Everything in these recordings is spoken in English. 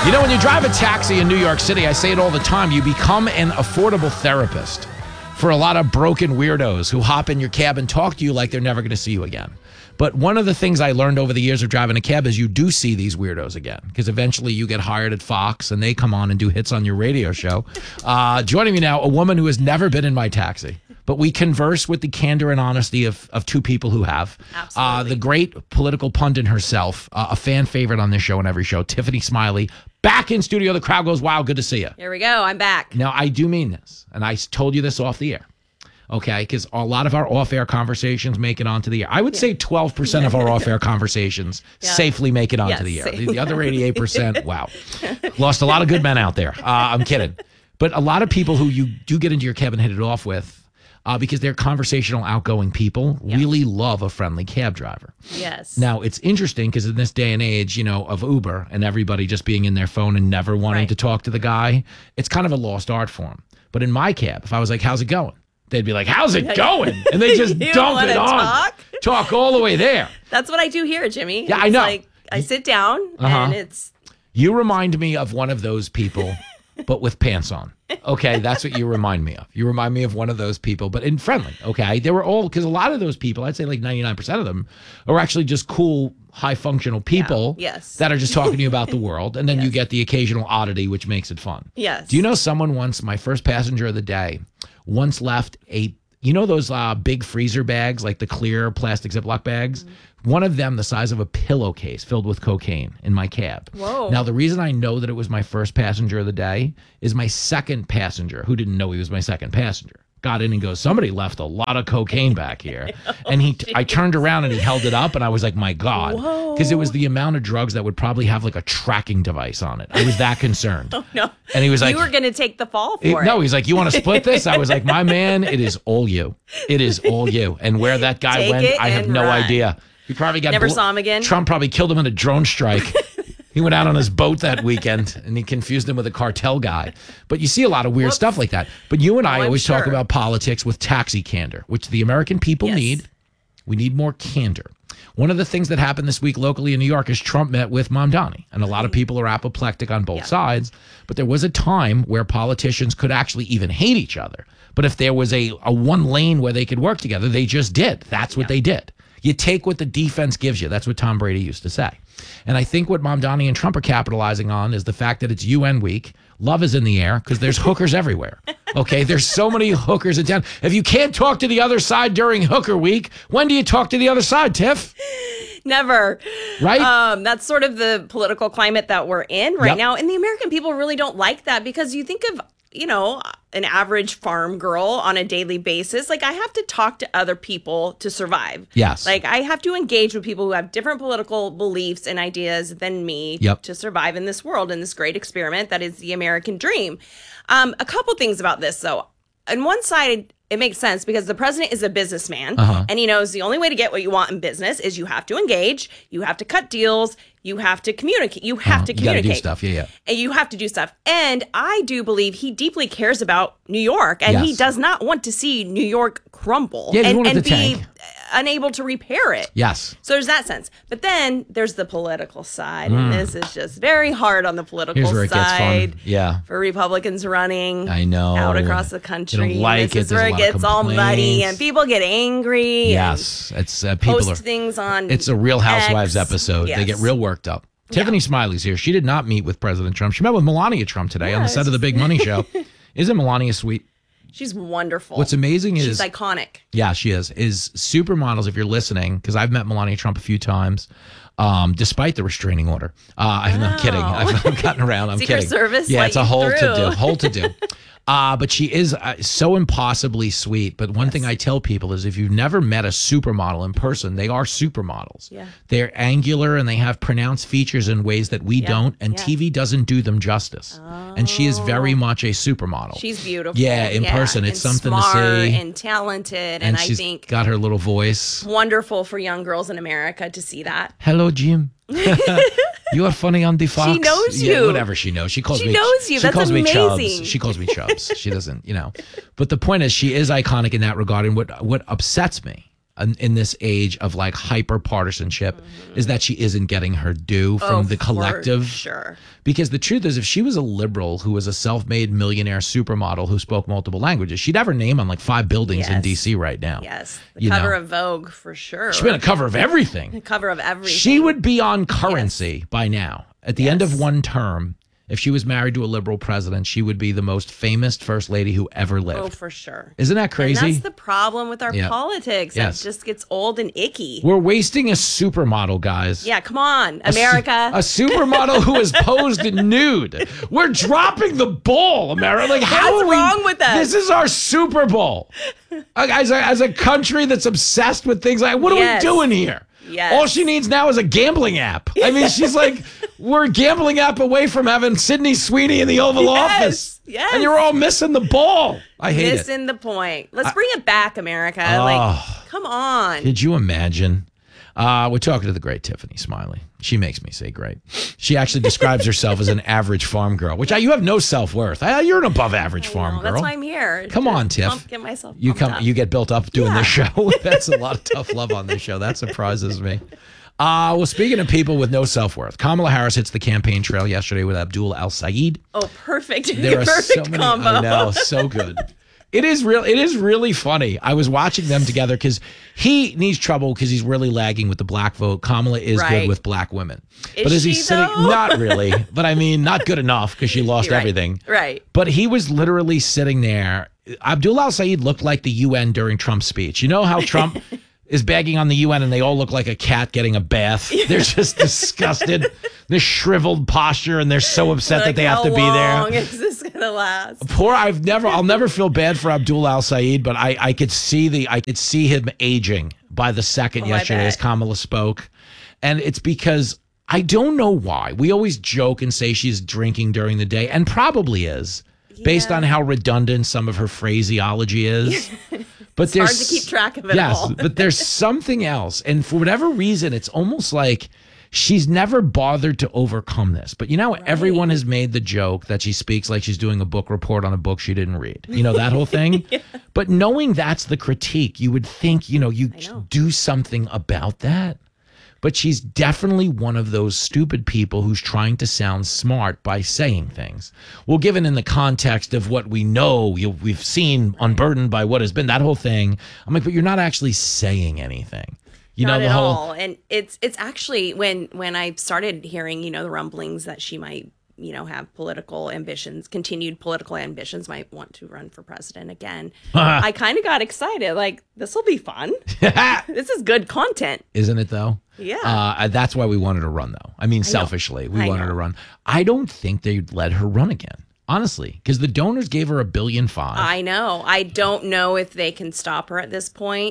You know, when you drive a taxi in New York City, I say it all the time, you become an affordable therapist for a lot of broken weirdos who hop in your cab and talk to you like they're never going to see you again. But one of the things I learned over the years of driving a cab is you do see these weirdos again, because eventually you get hired at Fox and they come on and do hits on your radio show. Joining me now, a woman who has never been in my taxi, but we converse with the candor and honesty of two people who have. Absolutely. The great political pundit herself, a fan favorite on this show and every show, Tiffany Smiley, back in studio. The crowd goes wild. Good to see you. Here we go. I'm back. Now, I do mean this, and I told you this off the air. Okay, because a lot of our off-air conversations make it onto the air. I would say 12% of our off-air conversations safely make it onto the air. The other 88%, wow. Lost a lot of good men out there. I'm kidding. But a lot of people who you do get into your cab and hit it off with, because they're conversational, outgoing people, really love a friendly cab driver. Yes. Now, it's interesting because in this day and age, you know, of Uber and everybody just being in their phone and never wanting to talk to the guy, it's kind of a lost art form. But in my cab, if I was like, how's it going? They'd be like, how's it going? And they just dump it on. Talk all the way there. That's what I do here, Jimmy. Yeah, I know. Like, I sit down and it's... You remind me of one of those people, but with pants on. Okay, that's what you remind me of. You remind me of one of those people, but in friendly, okay? They were all, because a lot of those people, I'd say like 99% of them, are actually just cool, high-functional people that are just talking to you about the world, and then you get the occasional oddity, which makes it fun. Yes. Do you know someone once, my first passenger of the day, once left you know those big freezer bags, like the clear plastic Ziploc bags? Mm-hmm. One of them the size of a pillowcase filled with cocaine in my cab. Whoa. Now, the reason I know that it was my first passenger of the day is my second passenger, who didn't know he was my second passenger, got in and goes, somebody left a lot of cocaine back here. And I turned around and he held it up and I was like, my God. Because it was the amount of drugs that would probably have like a tracking device on it. I was that concerned. Oh, no. And he was like, you were going to take the fall for it. No, he's like, you want to split this? I was like, my man, it is all you. It is all you. And where that guy went, I have no idea. He probably got never saw him again. Trump probably killed him in a drone strike. He went out on his boat that weekend and he confused him with a cartel guy. But you see a lot of weird stuff like that. But you and I always talk about politics with taxi candor, which the American people need. We need more candor. One of the things that happened this week locally in New York is Trump met with Mamdani. And a lot of people are apoplectic on both sides. But there was a time where politicians could actually even hate each other. But if there was a one lane where they could work together, they just did. That's what they did. You take what the defense gives you. That's what Tom Brady used to say. And I think what Mamdani and Trump are capitalizing on is the fact that it's UN week. Love is in the air because there's hookers everywhere. Okay, there's so many hookers in town. If you can't talk to the other side during hooker week, when do you talk to the other side, Tiff? Never. Right? That's sort of the political climate that we're in right now. And the American people really don't like that because you think of, you know, an average farm girl on a daily basis. Like, I have to talk to other people to survive. Yes. Like, I have to engage with people who have different political beliefs and ideas than me to survive in this world, in this great experiment that is the American dream. A couple things about this, though. On one side, it makes sense because the president is a businessman and he knows the only way to get what you want in business is you have to engage, you have to cut deals, you have to communicate. You have to communicate. You got to do stuff, And you have to do stuff. And I do believe he deeply cares about New York and he does not want to see New York crumble and be unable to repair it. Yes. So there's that sense. But then there's the political side. And this is just very hard on the political Here's where it side. Gets fun. Yeah. For Republicans running out across the country. They don't like this it. is where it gets all muddy and people get angry. Yes. It's people post things on It's a Real Housewives X. episode. Yes. They get real worked up. Tiffany Smiley's here. She did not meet with President Trump. She met with Melania Trump today on the set of The Big Money Show. Isn't Melania sweet? She's wonderful. What's amazing is... she's iconic. Yeah, she is supermodels, if you're listening, because I've met Melania Trump a few times, despite the restraining order. I'm kidding. I've gotten around. I'm Secret kidding. Service. Yeah, it's a whole to do. But she is so impossibly sweet. But one thing I tell people is if you've never met a supermodel in person, they are supermodels. Yeah. They're angular and they have pronounced features in ways that we don't. And TV doesn't do them justice. And she is very much a supermodel. She's beautiful. Yeah, in person. It's something smart to see. And talented. And she's I think got her little voice. Wonderful for young girls in America to see that. Hello, Jim. You are funny on the Fox. She knows you. Yeah, whatever she knows. She knows you. She That's calls amazing. Me Chubbs. She calls me Chubbs. She doesn't, But the point is, she is iconic in that regard. And what upsets me, in this age of like hyper partisanship is that she isn't getting her due from the collective. For sure. Because the truth is, if she was a liberal who was a self-made millionaire supermodel who spoke multiple languages, she'd have her name on like 5 buildings in D.C. right now. Yes. The cover of Vogue for sure. She's been a cover of everything. The cover of everything. She would be on Currency by now. At the end of one term, if she was married to a liberal president, she would be the most famous first lady who ever lived. Oh, for sure. Isn't that crazy? And that's the problem with our politics. It just gets old and icky. We're wasting a supermodel, guys. Yeah, come on, America. A supermodel who is posed nude. We're dropping the ball, America. Like, how are we? What's wrong with us? This is our Super Bowl. As a country that's obsessed with things like, what are we doing here? Yes. All she needs now is a gambling app. I mean, she's like, we're a gambling app away from having Sydney Sweeney in the Oval Office. Yes. And you're all missing the ball. I hate it. Missing the point. Let's bring it back, America. Like, come on. Could you imagine? We're talking to the great Tiffany Smiley. She makes me say great. She actually describes herself as an average farm girl, which you have no self-worth. You're an above average farm girl. That's why I'm here. Come on, Tiff. Get myself you get built up doing this show. That's a lot of tough love on this show. That surprises me. Well, speaking of people with no self-worth, Kamala Harris hits the campaign trail yesterday with Abdul Al-Sayed. Oh, perfect. There are perfect so many. combo. I know, so good. It is really funny. I was watching them together because he needs trouble because he's really lagging with the black vote. Kamala is good with black women. But is she sitting, not really, but I mean, not good enough because she lost everything. Right. But he was literally sitting there. Abdul Al-Sayed looked like the UN during Trump's speech. You know how Trump is bagging on the UN and they all look like a cat getting a bath? They're just disgusted. This shriveled posture, and they're so upset that they have to be there. How long is this gonna last? I'll never feel bad for Abdul Al-Sayed, but I could see him aging by the second yesterday as Kamala spoke. And it's because I don't know why. We always joke and say she's drinking during the day, and probably is, based on how redundant some of her phraseology is. But it's hard to keep track of it all. Yes, but there's something else. And for whatever reason, it's almost like she's never bothered to overcome this. But you know, everyone has made the joke that she speaks like she's doing a book report on a book she didn't read. You know, that whole thing? But knowing that's the critique, you would think, you do something about that. But she's definitely one of those stupid people who's trying to sound smart by saying things. Well, given in the context of what we know, we've seen unburdened by what has been, that whole thing, I'm like, but you're not actually saying anything. Not at all. And it's actually when I started hearing, the rumblings that she might, have continued political ambitions, might want to run for president again. I kind of got excited. Like, this will be fun. This is good content. Isn't it, though? Yeah. That's why we wanted to run, though. I mean, selfishly, we wanted to run. I don't think they'd let her run again. Honestly, because the donors gave her $1.5 billion. I know. I don't know if they can stop her at this point.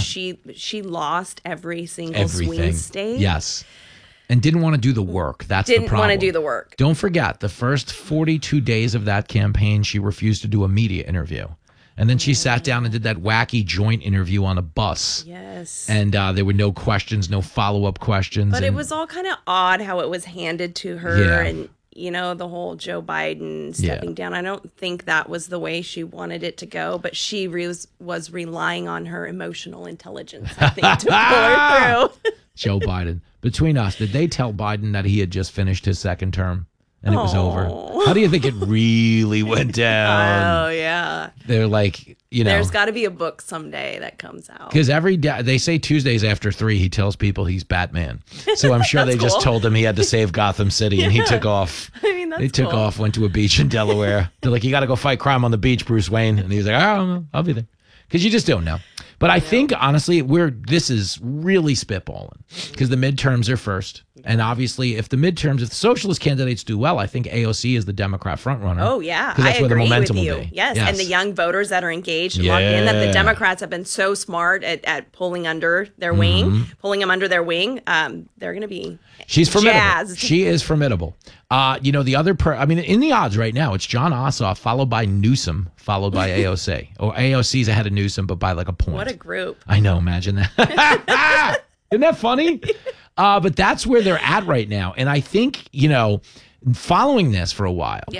She lost every single swing state. Yes. And didn't want to do the work. That's the problem. Didn't want to do the work. Don't forget, the first 42 days of that campaign, she refused to do a media interview. And then she sat down and did that wacky joint interview on a bus. Yes. And there were no questions, no follow-up questions. But it was all kind of odd how it was handed to her. And the whole Joe Biden stepping down. I don't think that was the way she wanted it to go, but she was relying on her emotional intelligence, I think, to pull her through. Joe Biden. Between us, did they tell Biden that he had just finished his second term and it was over? How do you think it really went down? Oh, yeah. They're like, There's got to be a book someday that comes out. Because every day, they say Tuesdays after 3, he tells people he's Batman. So I'm sure they just told him he had to save Gotham City and he took off. I mean, They took off, went to a beach in Delaware. They're like, you got to go fight crime on the beach, Bruce Wayne. And he's like, I don't know. I'll be there. Because you just don't know. But I think, honestly, this is really spitballing because the midterms are first. And obviously, if the socialist candidates do well, I think AOC is the Democrat frontrunner. Oh, yeah. Because that's where the momentum will be. Yes. And the young voters that are engaged and locked in, that the Democrats have been so smart at pulling under their wing, pulling them under their wing. They're going to be She's formidable. jazzed. She is formidable. The other in the odds right now, it's Jon Ossoff followed by Newsom, followed by AOC. Or AOC's ahead of Newsom, but by like a point. What a group. I know. Imagine that. Isn't that funny? But that's where they're at right now. And I think, following this for a while. Yeah.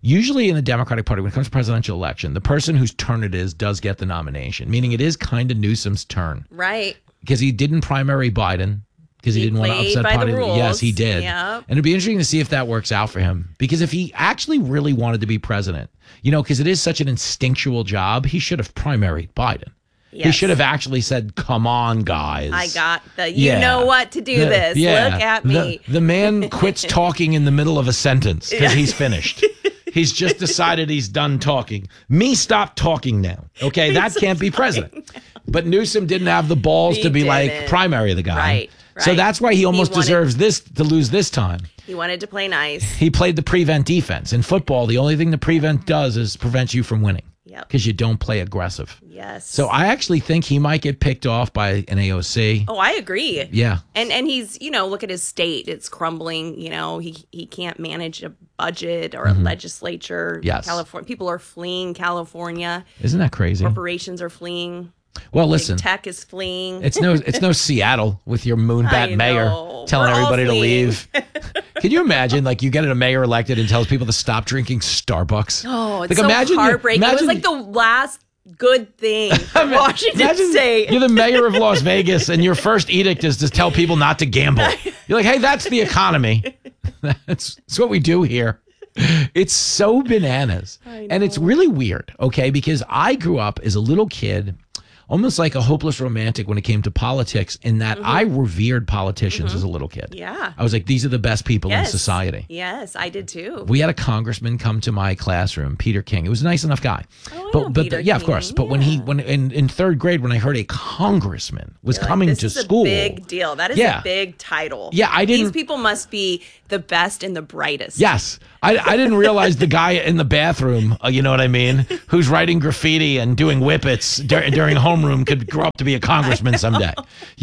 usually in the Democratic Party, when it comes to presidential election, the person whose turn it is does get the nomination, meaning it is kind of Newsom's turn. Right. Because he didn't primary Biden. Because he didn't want to upset party. Yes, he did. Yep. And it'd be interesting to see if that works out for him. Because if he actually really wanted to be president, because it is such an instinctual job, he should have primaried Biden. Yes. He should have actually said, come on, guys. I got you know what to do this. Yeah. Look at me. The man quits talking in the middle of a sentence because he's finished. He's just decided he's done talking. Me, stop talking now. Okay, that can't be president. But Newsom didn't have the balls to be like, primary the guy. Right. So that's why he almost deserves to lose this time. He wanted to play nice. He played the prevent defense. In football, the only thing the prevent does is prevent you from winning. Yep. Because you don't play aggressive. Yes. So I actually think he might get picked off by an AOC. Oh, I agree. Yeah. And he's, look at his state. It's crumbling. He can't manage a budget or a legislature. Yes. California. People are fleeing California. Isn't that crazy? Corporations are fleeing. Well, listen. Big tech is fleeing. It's no Seattle with your moonbat mayor telling everybody to leave. Can you imagine, you get a mayor elected and tells people to stop drinking Starbucks? Oh, it's so heartbreaking. It was like the last good thing for Washington State. You're the mayor of Las Vegas, and your first edict is to tell people not to gamble. You're like, hey, that's the economy. That's what we do here. It's so bananas. And it's really weird, okay? Because I grew up as a little kid, almost like a hopeless romantic when it came to politics, in that I revered politicians as a little kid. Yeah. I was like, these are the best people in society. Yes, I did too. We had a congressman come to my classroom, Peter King. He was a nice enough guy. Oh, Peter King. Of course. But when in third grade, when I heard a congressman was coming to school. This is a big deal. That is a big title. Yeah, I didn't. These people must be the best and the brightest. Yes. I didn't realize the guy in the bathroom, you know what I mean, who's writing graffiti and doing whippets during homeroom could grow up to be a congressman someday.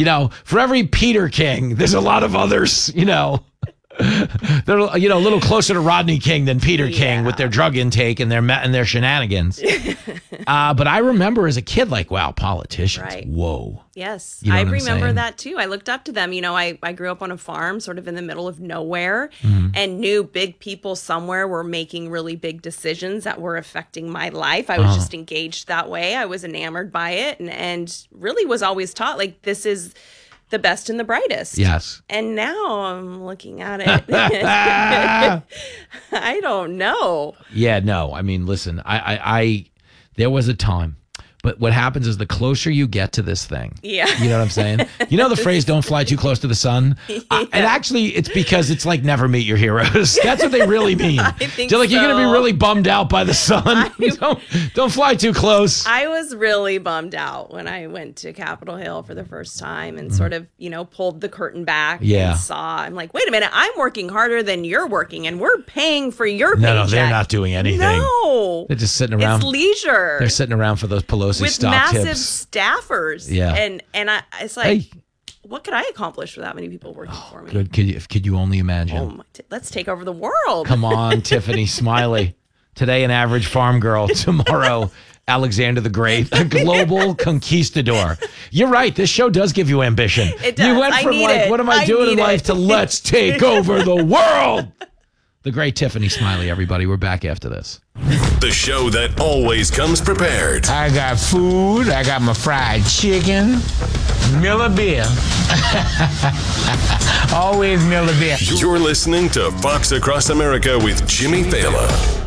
For every Peter King, there's a lot of others, they're a little closer to Rodney King than Peter King with their drug intake and their shenanigans. But I remember as a kid, wow, politicians. Right. Whoa. Yes, I remember that too. I looked up to them. I grew up on a farm sort of in the middle of nowhere and knew big people somewhere were making really big decisions that were affecting my life. I was just engaged that way. I was enamored by it and really was always taught this is the best and the brightest. Yes. And now I'm looking at it. I don't know. Yeah, no. I mean, listen, I there was a time. But what happens is the closer you get to this thing, you know what I'm saying? You know the phrase, don't fly too close to the sun? And actually, it's because it's like never meet your heroes. That's what they really mean. I think You're going to be really bummed out by the sun. Don't fly too close. I was really bummed out when I went to Capitol Hill for the first time and sort of, pulled the curtain back and saw. I'm like, wait a minute, I'm working harder than you're working and we're paying for your paycheck. No, they're not doing anything. No. They're just sitting around. It's leisure. They're sitting around for those Pelosi with stock massive tips. Staffers. Yeah. And it's like, what could I accomplish with that many people working for me? Good. Could you only imagine? Let's take over the world. Come on, Tiffany Smiley. Today, an average farm girl. Tomorrow, Alexander the Great, a global conquistador. You're right. This show does give you ambition. It does. You went from what am I doing in life to let's take over the world. The great Tiffany Smiley, everybody. We're back after this. The show that always comes prepared. I got food. I got my fried chicken. Miller beer. Always Miller beer. You're listening to Fox Across America with Jimmy Fallon.